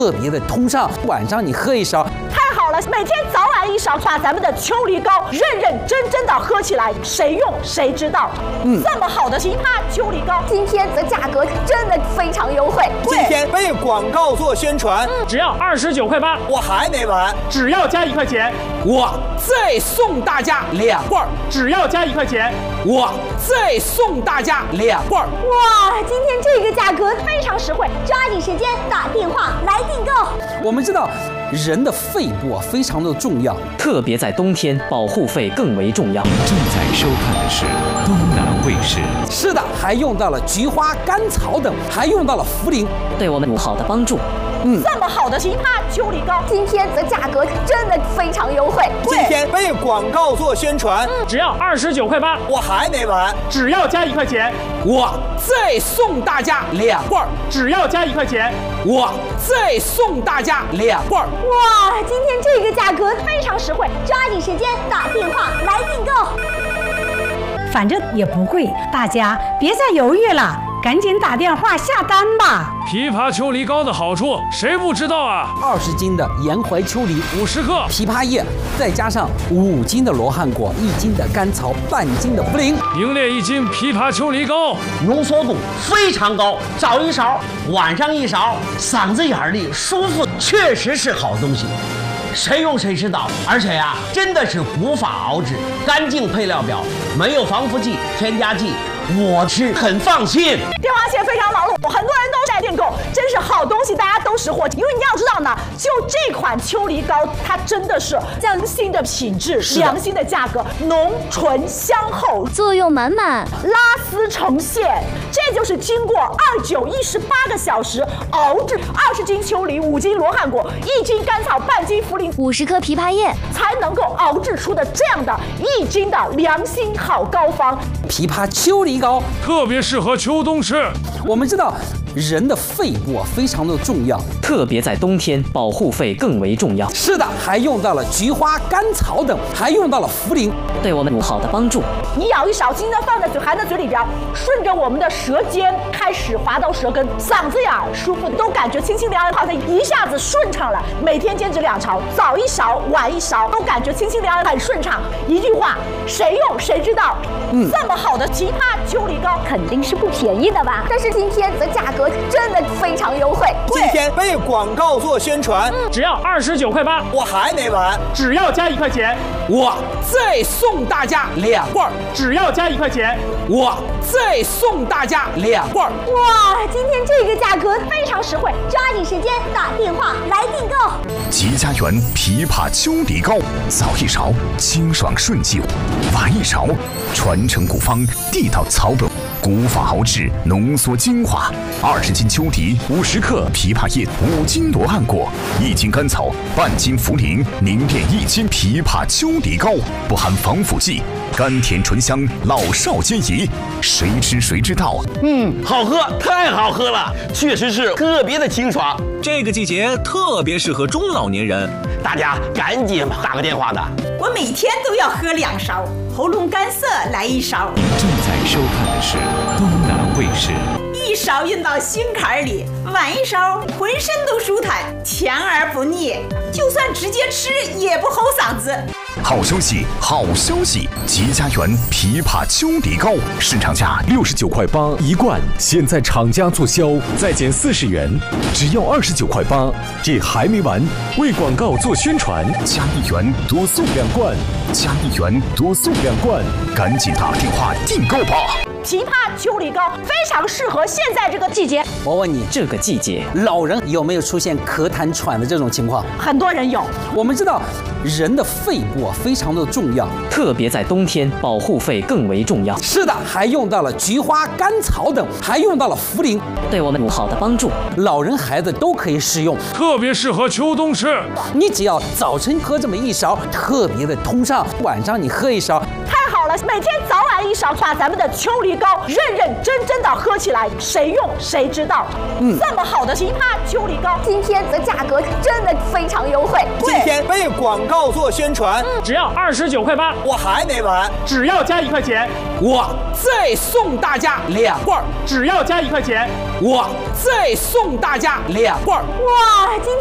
特别的通畅。晚上你喝一勺， 太好了！每天早晚一勺，把咱们的秋梨膏认认真真的喝起来，谁用谁知道。这么好的奇葩秋梨膏， 今天的价格真的非常优惠。 今天为广告做宣传， 只要29块8， 我还没完， 只要加1块钱， 我再送大家2罐， 只要加1块钱， 我再送大家2罐。 哇，今天这个价格非常实惠，抓紧时间打电话来订购。 我们知道，人的肺部非常的重要， 特别在冬天，保护肺更为重要。 正在收看的是东南卫视。 是的，还用到了菊花、甘草等，还用到了茯苓， 对我们有好的帮助。 这么好的奇葩秋梨膏， 今天的价格真的非常优惠。 今天为广告做宣传， 只要29块8， 我还没完， 只要加1块钱， 我再送大家2罐， 只要加1块钱， 我再送大家2罐。 哇，今天这个价格非常实惠，抓紧时间打电话来订购。 反正也不贵，大家别再犹豫了，赶紧打电话下单吧。 枇杷秋梨膏的好处谁不知道啊 ？20斤的沿淮秋梨 ，50克枇杷叶，再加上5斤的罗汉果，1斤的甘草，半斤的茯苓， 并列1斤枇杷秋梨膏， 浓缩度非常高，早一勺，晚上一勺，嗓子眼里舒服，确实是好东西。谁用谁知道，而且呀，真的是古法熬制，干净配料表，没有防腐剂、添加剂，我是很放心。 电话线非常忙碌，很多人都在订购，真是好东西，大家都识货。因为你要知道呢，就这款秋梨膏，它真的是良心的品质，良心的价格，浓醇香厚， 作用满满， 拉丝成线。这就是经过2918个小时熬制，20斤秋梨，5斤罗汉果，1斤甘草，半斤茯苓 ，50克枇杷叶， 才能够熬制出的这样的1斤的良心好膏方。 枇杷秋梨膏特别适合秋冬吃。 我们知道，人的肺部非常的重要， 特别在冬天，保护肺更为重要。 是的，还用到了菊花、甘草等，还用到了茯苓， 对我们有好的帮助。 你舀一勺，轻轻放在嘴，含在嘴里边，顺着我们的舌尖开始滑到舌根，嗓子眼舒服，都感觉清清凉凉，好像一下子顺畅了。每天坚持2勺，早一勺，晚一勺，都感觉清清凉凉，很顺畅。一句话，谁用谁知道。这么好的奇葩秋梨膏， 肯定是不便宜的吧？但是今天的价格真的非常优惠。 今天为广告做宣传， 只要29块8， 我还没完， 只要加1块钱， 我再送大家2罐， 只要加1块钱， 我再送大家2罐。 哇，今天这个价格非常实惠，抓紧时间打电话来订购。 吉家园枇杷秋梨膏，早一勺清爽顺气，晚一勺传承古方，地道草本，古法熬制，浓缩精华。20斤秋梨，50克枇杷叶，5斤罗汉果，1斤甘草，半斤茯苓，凝练1斤枇杷秋梨膏，不含防腐剂，甘甜醇香，老少皆宜。谁吃谁知道。 好喝，太好喝了，确实是特别的清爽。 这个季节特别适合中老年人， 大家赶紧打个电话的。 我每天都要喝2勺，喉咙干涩来1勺。 正在收看的是东南卫视。 1勺运到心坎里，晚一勺浑身都舒坦，甜而不腻，就算直接吃也不齁嗓子。 好消息，好消息！吉家园枇杷秋梨膏市场价69块8一罐，现在厂家促销，再减40元，只要29块8。这还没完，为广告做宣传，加1元多送2罐，加1元多送2罐，赶紧打电话订购吧！ 枇杷秋梨膏非常适合现在这个季节。 我问你， 这个季节， 老人有没有出现咳痰喘的这种情况？ 很多人有。 我们知道，人的肺部非常的重要， 特别在冬天，保护肺更为重要。 是的，还用到了菊花、甘草等，还用到了茯苓， 对我们有好的帮助。 老人孩子都可以食用， 特别适合秋冬吃。 你只要早晨喝这么1勺，特别的通畅；晚上你喝1勺， 太好了！ 了，每天早晚1勺，把咱们的秋梨膏认认真真的喝起来，谁用谁知道。这么好的奇葩秋梨膏， 今天的价格真的非常优惠。 今天为广告做宣传， 只要29块8， 我还没完， 只要加1块钱， 我再送大家2罐， 只要加1块钱， 我再送大家2罐。 哇，今天